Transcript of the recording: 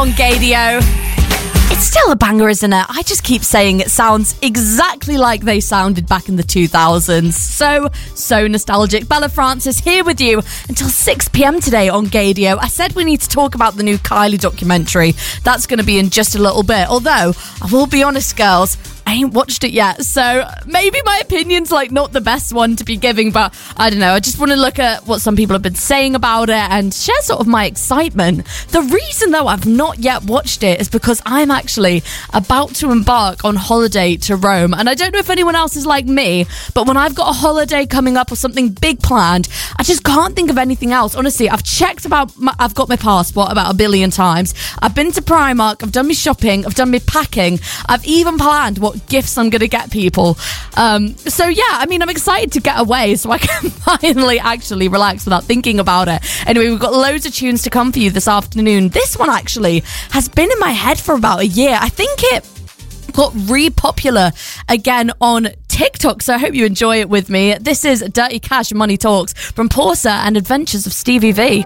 on Gadio. It's still a banger, isn't it? I just keep saying it sounds exactly like they sounded back in the 2000s. So nostalgic. Bella Francis here with you until 6 p.m. today on Gadio. I said we need to talk about the new Kylie documentary. That's going to be in just a little bit. Although, I will be honest, girls, I ain't watched it yet, so maybe my opinion's not the best one to be giving, but I don't know. I just want to look at what some people have been saying about it and share sort of my excitement. The reason, though, I've not yet watched it is because I'm actually about to embark on holiday to Rome, and I don't know if anyone else is like me, but when I've got a holiday coming up or something big planned, I just can't think of anything else. Honestly, I've got my passport about 1 billion times. I've been to Primark, I've done my shopping, I've done my packing, I've even planned what gifts I'm going to get people. So yeah, I mean, I'm excited to get away so I can finally actually relax without thinking about it. Anyway, we've got loads of tunes to come for you this afternoon. This one actually has been in my head for about a year. I think it got re-popular again on TikTok, so I hope you enjoy it with me. This is Dirty Cash Money Talks from Portia and Adventures of Stevie V.